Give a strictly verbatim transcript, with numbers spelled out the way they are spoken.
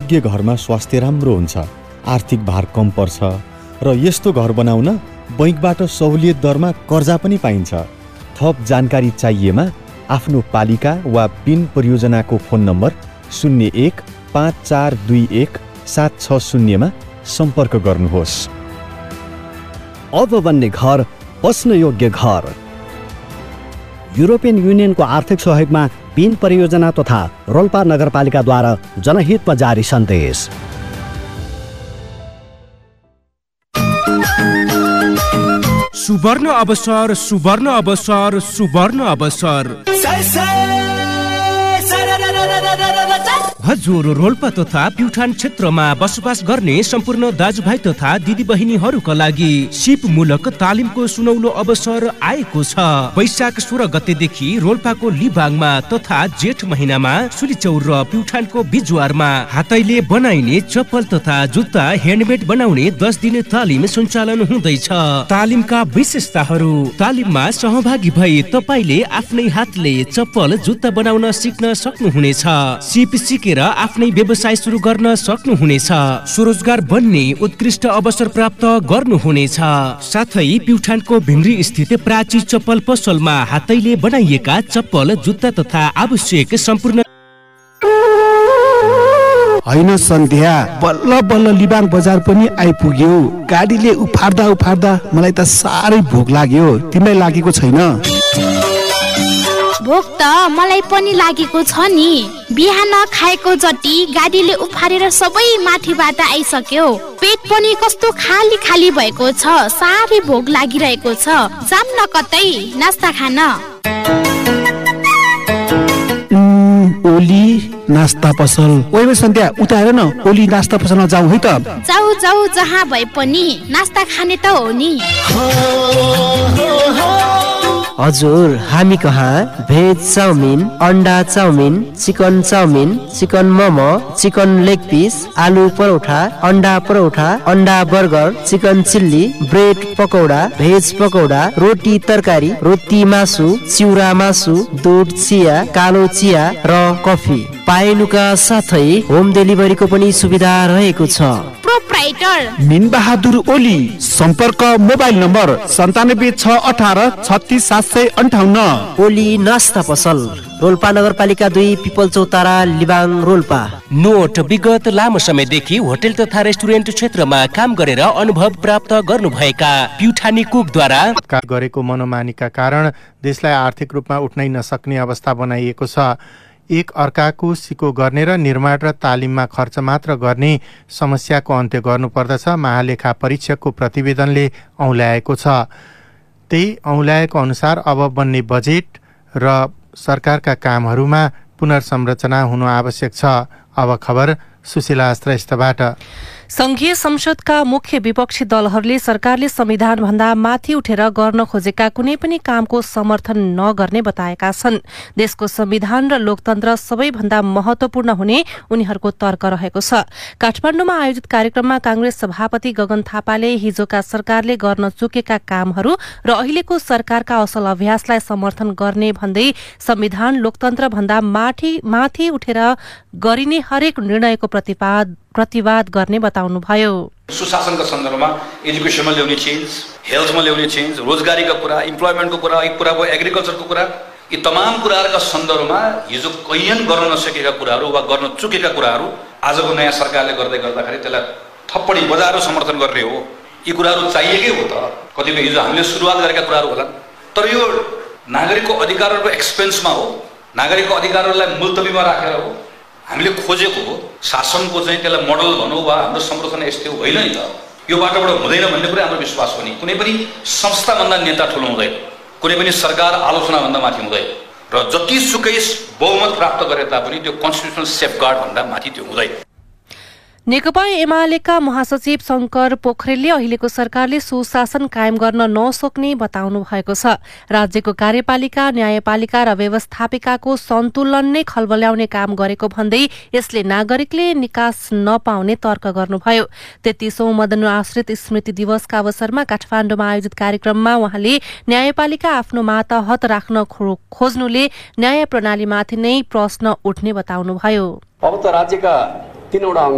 योग्य घरमा स्वास्थ्य राम्रो हुन्छ, आर्थिक भार कम पर्छ र यस्तो घर बनाउन बैंकबाट सहुलियत दरमा कर्जा पनि पाइन्छ। थप जानकारी चाहिएमा आफ्नो पालिका वा पिन परियोजनाको फोन नम्बर शून्य एक पाँच चार दुई एक सात छ शून्यमा सम्पर्क गर्नुहोस्। अब बन्ने घर बस्न योग्य घर। युरोपियन युनियनको आर्थिक सहयोगमा पिन परियोजना तथा रोल्पा नगरपालिकाद्वारा जनहितमा जारी सन्देश। सुवर्ण अवसर, सुवर्ण अवसर, सुवर्ण अवसर। हजुर, रोल्पा तथा प्युठान क्षेत्रमा बसोबास गर्ने सम्पूर्ण दाजुभाइ तथा दिदीबहिनीहरूका लागि सिप मूलक तालिमको सुनौलो अवसर आएको छ। वैशाख सोह्र गतेदेखि रोल्पाको लिबाङमा तथा जेठ महिनामा सुलिचौर र प्युठानको बिजुवारमा हातैले बनाइने चप्पल तथा जुत्ता ह्यान्डमेड बनाउने दस दिने तालिम सञ्चालन हुँदैछ। तालिमका विशेषताहरू: तालिममा सहभागी भई तपाईले आफ्नै हातले चप्पल जुत्ता बनाउन सिक्न सक्नुहुनेछ। सिप सिकेर आफ्नै व्यवसाय सुरु गर्न सक्नुहुनेछ। स्वरोजगार बन्ने उत्कृष्ट अवसर प्राप्त गर्नुहुनेछ। साथै प्युठानको भिमरी स्थित प्राची चप्पल पसलमा हातैले बनाइएका चप्पल जुत्ता तथा आवश्यक सम्पूर्ण हैन सन्ध्या, बल्ल बल्ल लिबाङ बजार पनि आइपुग्यो। गाडीले उफार्दा उफार्दा मलाई त साह्रै भोक लाग्यो। तिमीलाई लागेको छैन? भोक त मलाई पनि लागेको छ नि। बिहान खाएको जति गाडीले उफारेर सबै माथिबाट आइसक्यो। पेट पनि कस्तो खाली खाली भएको छ। साह्रै भोक लागिरहेको छ। जाम न कतै नास्ता खान। ओली नास्ता पसल। ओइ सन्ध्या, उता हेर न, ओली नास्ता पसलमा जाऊ है त। जाऊ जाऊ, जहाँ भए पनि नास्ता खाने त हो नि। हजुर, हामी कहाँ भेज चाउमिन, अन्डा chowmein, chicken chowmein, chicken momo, chicken leg piece, आलु परोठा, अन्डा परोठा, अन्डा burger, chicken chilli, bread pakora, veg pakora, रोटी तरकारी, रोटी मासु, चिउरा मासु, दुध चिया, कालो चिया र कफी पाइनुका साथै होम डेलिभरीको पनि सुविधा रहेको छ। Proprietor mean Bahadur Oli. सम्पर्क मोबाइल नम्बर सन्तानब्बे छ अठार छत्तिस सात सय अन्ठाउन्न। ओली नास्ता पसल, रोल्पा नगरपालिका दुई, पिपल चौतारा, लिबाङ, रोल्पा। नोट: विगत लामो समयदेखि होटल तथा रेस्टुरेन्ट क्षेत्रमा काम गरेर अनुभव प्राप्त गर्नुभएका प्युठानी कुकद्वारा गरेको मनोमानीका कारण देशलाई आर्थिक रूपमा उठ्नै नसक्ने अवस्था बनाइएको छ। एक अर्काको सिको गर्ने र निर्माण र तालिममा खर्च मात्र गर्ने समस्याको अन्त्य गर्नुपर्दछ, महालेखा परीक्षकको प्रतिवेदनले औँल्याएको छ। त्यही औँल्याएको अनुसार अब बन्ने बजेट र सरकारका कामहरूमा पुनर्संरचना हुनु आवश्यक छ। अब खबर सुशीला श्रेष्ठबाट। संघीय संसदका मुख्य विपक्षी दलहरूले सरकारले संविधान भन्दा माथि उठेर गर्न खोजेका कुनै पनि कामको समर्थन नगर्ने बताएका छन्। देशको संविधान र लोकतन्त्र सबैभन्दा महत्वपूर्ण हुने उनीहरूको तर्क रहेको छ। काठमाडौँमा आयोजित कार्यक्रममा कांग्रेस सभापति गगन थापाले हिजोका सरकारले गर्न चुकेका कामहरू र अहिलेको सरकारका असल अभ्यासलाई समर्थन गर्ने भन्दै संविधान लोकतन्त्र भन्दा माथि माथि उठेर गरिने हरेक निर्णयको प्रतिवाद प्रतिवाद गर्ने बताउनुभयो। सुशासनका सन्दर्भमा एजुकेसनमा ल्याउने चेन्ज, हेल्थमा ल्याउने चेन्ज, रोजगारीका कुरा, इम्प्लोइमेन्टको कुरा, एक कुरा भयो एग्रिकल्चरको कुरा, यी तमाम कुराहरूका सन्दर्भमा हिजो कैयन गर्न नसकेका कुराहरू वा गर्न चुकेका कुराहरू आजको नयाँ सरकारले गर्दै गर्दाखेरि त्यसलाई थप्पडी बजाएर समर्थन गर्ने हो। यी कुराहरू चाहिएकै हो त। कतिपय हिजो हामीले सुरुवात गरेका कुराहरू होला, तर यो नागरिकको अधिकारहरूको एक्सपेन्समा हो, नागरिकको अधिकारहरूलाई मुल्तवीमा राखेर हो। हामीले खोजेको हो शासनको चाहिँ त्यसलाई मोडल भनौँ वा हाम्रो संरचना यस्तै होइन नि त। यो बाटोबाट हुँदैन भन्ने कुरा हाम्रो विश्वास हो नि। कुनै पनि संस्थाभन्दा नेता ठुलो हुँदैन, कुनै पनि सरकार आलोचनाभन्दा माथि हुँदैन र जतिसुकै बहुमत प्राप्त गरे तापनि त्यो कन्स्टिट्युसनल सेफगार्ड भन्दा माथि त्यो हुँदैन। नेकपा एमालेका महासचिव शंकर पोखरेलले अहिलेको सरकारले सुशासन कायम गर्न नसक्ने बताउनु भएको छ। राज्यको कार्यपालिका, न्यायपालिका र व्यवस्थापिकाको सन्तुलन नै खलबल्याउने काम गरेको भन्दै यसले नागरिकले निकास नपाउने तर्क गर्नुभयो। तेत्तीसौं मदन आश्रित स्मृति दिवसका अवसरमा काठमाडौँमा आयोजित कार्यक्रममा उहाँले न्यायपालिका आफ्नो मातहत राख्न खोज्नुले न्याय प्रणालीमाथि नै प्रश्न उठ्ने बताउनुभयो। अब त राज्यका तीनवटा